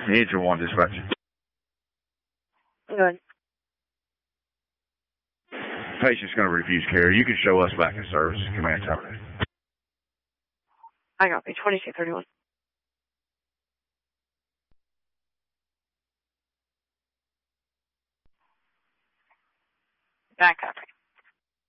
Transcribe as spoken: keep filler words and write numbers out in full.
Angel one dispatch. Good. Patient's going to refuse care. You can show us back in service. Command tower. I got me. twenty-two thirty-one. Back copy.